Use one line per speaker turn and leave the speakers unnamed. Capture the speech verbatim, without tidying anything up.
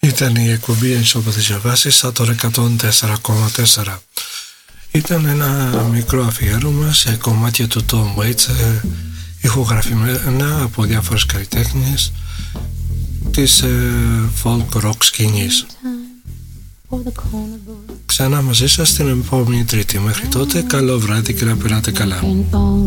Ήταν η εκπομπή Ενισόποδες Διαβάσεις, σαν το εκατόν τέσσερα κόμμα τέσσερα. Ήταν ένα μικρό αφιέρωμα σε κομμάτια του Tom Waits, ε, ηχογραφημένα από διάφορες καλλιτέχνες της ε, folk rock σκηνής. Ξανά μαζί σας την επόμενη Τρίτη. Μέχρι τότε, καλό βράδυ και να περάτε καλά.